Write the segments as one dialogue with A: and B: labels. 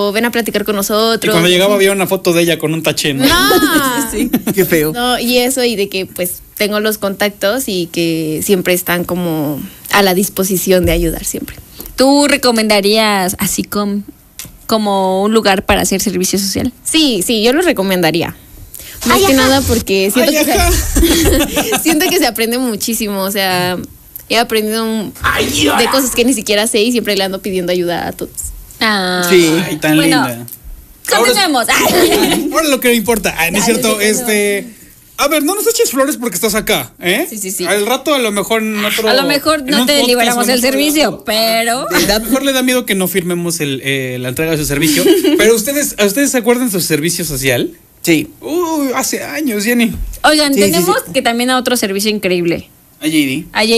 A: o ven a platicar con nosotros.
B: Y cuando llegaba había una foto de ella con un taché, ¿no?
A: No.
C: Sí, qué feo.
A: No, y eso, y de que pues tengo los contactos y que siempre están como a la disposición de ayudar siempre.
D: ¿Tú recomendarías así como un lugar para hacer servicio social?
A: Sí, yo lo recomendaría. Más que nada porque siento que se aprende muchísimo, o sea, he aprendido de cosas que ni siquiera sé y siempre le ando pidiendo ayuda a todos.
D: Ah,
C: Sí.
B: Ay, tan linda.
D: Continuemos.
B: Ahora lo que me importa. No es cierto, A ver, no nos eches flores porque estás acá, ¿eh?
D: Sí.
B: Al rato a lo mejor en otro...
D: A lo mejor
B: en
D: no
B: un
D: te
B: podcast
D: liberamos
B: o en
D: el
B: otro
D: servicio,
B: lado.
D: pero...
B: A lo mejor le da miedo que no firmemos la entrega de su servicio. Pero ¿ustedes se acuerdan de su servicio social?
C: Sí.
B: Hace años, Jenny.
D: Oigan,
C: Sí,
D: tenemos
C: sí.
D: que también a otro servicio increíble.
B: A JD.
D: A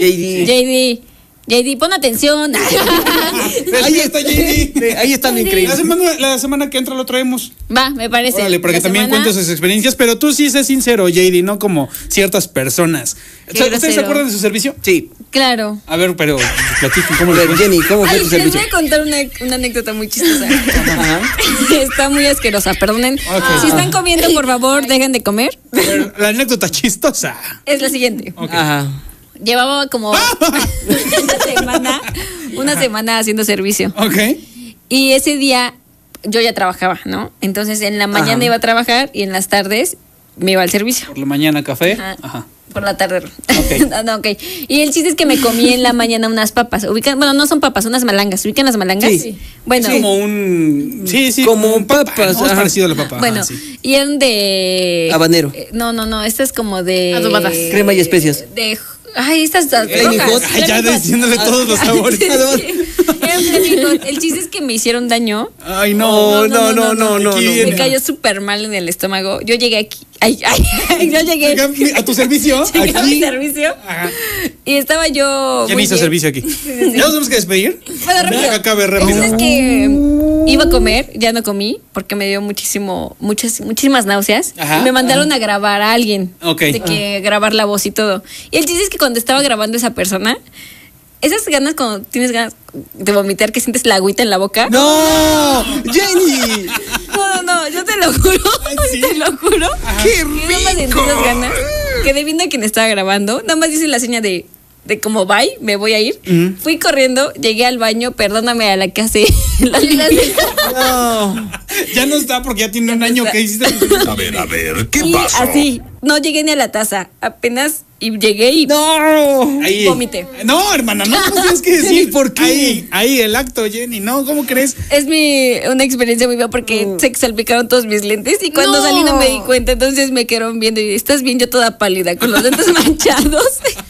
D: JD, pon atención.
B: Ahí está JD.
C: Ahí están increíbles.
B: La semana que entra lo traemos.
D: Va, me parece.
B: Órale, para que
D: La
B: también
D: semana-
B: cuente sus experiencias. Pero tú sí sé sincero, JD, no como ciertas personas.
A: Qué
B: ¿Ustedes se
A: grosero.
B: acuerdan de su servicio?
C: Sí.
D: Claro.
B: A ver, pero platiquen cómo
C: A
B: les
C: ver,
B: fue.
C: Jenny, ¿cómo fue
D: Ay,
C: tu
D: les
C: servicio?
D: voy a contar una anécdota muy chistosa.
C: Ajá.
D: Está muy asquerosa, perdonen.
B: Ok.
D: Si están comiendo, por favor, dejen de comer.
B: A ver, la anécdota chistosa.
D: Es la siguiente.
B: Ok.
C: Ajá.
D: Llevaba como una semana haciendo servicio.
B: Ok.
D: Y ese día yo ya trabajaba, ¿no? Entonces en la mañana
C: Ajá.
D: iba a trabajar y en las tardes me iba al servicio.
B: Por la mañana café.
D: Ajá.
B: Ajá.
D: Por la tarde.
B: Ok.
D: No, ok. Y el chiste es que me comí en la mañana unas papas. Bueno, no son papas, unas malangas. ¿Ubican las malangas?
C: Sí.
D: Bueno,
B: Es como un... Sí.
C: Como un papas,
B: ¿no? Es
C: ajá.
B: parecido a la papa.
D: bueno,
B: Ajá, sí.
D: y eran de...
C: Habanero.
D: No, esta es como de...
A: Adobadas.
C: Crema y especias.
D: De... Ay, estas
C: Flaming
D: rojas.
C: Hot.
B: Ay, ya diciéndole todos los sabores.
D: Sí. Eran Flaming Hot. El chiste es que me hicieron daño.
B: Ay, no.
C: No.
B: Aquí
D: Me
B: viene.
D: cayó súper mal en el estómago. Yo llegué aquí. Yo llegué.
B: Oiga, ¿a tu servicio?
D: Llegué a mi
B: Aquí.
D: servicio.
B: Ajá.
D: Y estaba yo.
B: Ya
D: muy
B: me hizo
D: bien.
B: servicio aquí. ¿Ya nos tenemos que despedir?
D: Bueno, rápido.
B: Que acabe
D: El
B: rápido.
D: chiste es que iba a comer, ya no comí, porque me dio muchísimas náuseas.
B: Ajá.
D: Y me mandaron a grabar a alguien.
B: Ok.
D: De que grabar la voz y todo. Y el chiste es que cuando estaba grabando esa persona, esas ganas cuando tienes ganas de vomitar, que sientes la agüita en la boca.
C: ¡No! ¡Jenny!
D: No, yo te lo juro.
B: Ay, ¿sí?
D: Te lo juro.
C: ¡Qué
D: Que nada más sentí esas ganas. Quedé viendo a quien estaba grabando. Nada más dice la seña de como bye, me voy a ir. Fui corriendo, llegué al baño, perdóname a la que hace las
C: No.
B: Ya no está porque ya tiene un año que hiciste.
E: A ver, ¿qué
D: Y
E: pasó?
D: así, no llegué ni a la taza. Apenas y llegué y
C: ¡No!
B: Ahí.
D: vomité.
B: No, hermana, no tienes que decir.
C: Jenny, ¿por qué?
B: Ahí, el acto, Jenny. No, ¿cómo crees?
D: Es una experiencia muy fea porque se salpicaron todos mis lentes y cuando salí no me di cuenta, entonces me quedaron viendo y ¿estás bien? Yo toda pálida, con los lentes manchados.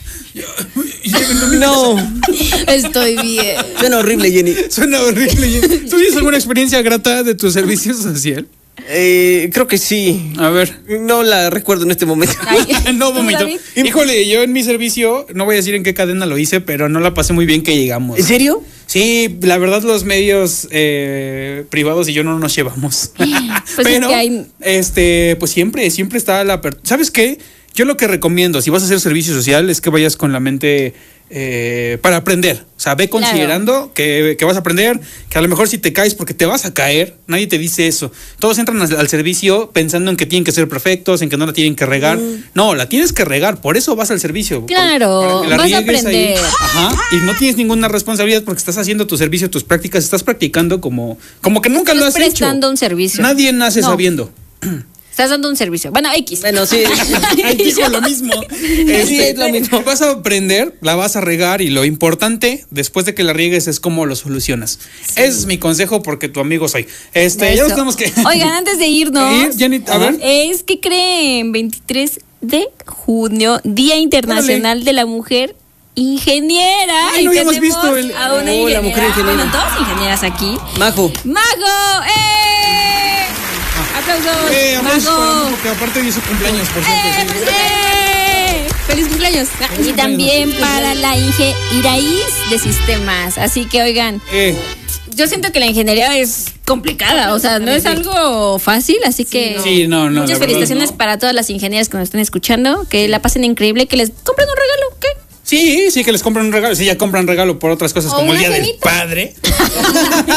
C: No.
A: Estoy bien.
C: Suena horrible, Jenny.
B: Suena horrible, Jenny. ¿Tú tienes alguna experiencia grata de tu servicio social?
C: Creo que sí.
B: A ver.
C: No la recuerdo en este momento.
B: No,
D: ¿Tú,
B: vomito.
D: David?
B: Híjole, yo en mi servicio, no voy a decir en qué cadena lo hice, pero no la pasé muy bien que llegamos.
C: ¿En serio?
B: Sí, la verdad los medios privados y yo no nos llevamos.
D: Pues es
B: pero,
D: que hay-
B: pues siempre está la apertura. ¿Sabes qué? Yo lo que recomiendo, si vas a hacer servicio social, es que vayas con la mente para aprender. O sea, ve considerando que vas a aprender, que a lo mejor si te caes porque te vas a caer, nadie te dice eso. Todos entran al servicio pensando en que tienen que ser perfectos, en que no la tienen que regar. No, la tienes que regar, por eso vas al servicio.
D: Claro,
B: Para que la
D: vas a
B: riegues ahí.
D: aprender.
B: Ajá, y no tienes ninguna responsabilidad porque estás haciendo tu servicio, tus prácticas, estás practicando como que nunca lo has
D: Estás
B: hecho.
D: prestando un servicio.
B: Nadie nace
D: No.
B: sabiendo.
D: Estás dando un servicio. Bueno, X.
C: Bueno, sí.
B: Ay, dijo lo mismo.
C: Sí, es lo mismo.
B: Vas a aprender, la vas a regar y lo importante después de que la riegues es cómo lo solucionas. Ese es mi consejo porque tu amigo soy. Ya nos
D: Eso.
B: tenemos que
D: Oigan, antes de irnos,
B: Jenny, a ver.
D: es que creen 23 de junio, Día Internacional de la Mujer Ingeniera.
B: Ay, no
D: y
B: habíamos
D: tenemos
B: visto el-
D: a una
C: Oh, la
D: ingeniera.
C: mujer ingeniera.
D: Bueno, todas ingenieras aquí.
C: Majo.
D: ¡Mago! ¡Aplausos!
B: Aplausos para
D: ¡Mago!
B: Majo, porque aparte de su cumpleaños, por cierto. Sí.
D: ¡Feliz cumpleaños! Y también para la Inge Iraíz de Sistemas. Así que, oigan, yo siento que la ingeniería es complicada, o sea, no es algo fácil, así que
B: Sí, no, la
D: muchas
B: verdad,
D: felicitaciones
B: no.
D: para todas las ingenieras que nos están escuchando, que la pasen increíble, que les compren un regalo, ¿qué?
B: Sí, que les compran un regalo. Sí, ya compran regalo por otras cosas
A: O
B: como el
A: una
B: Día del
A: cenita.
B: Padre.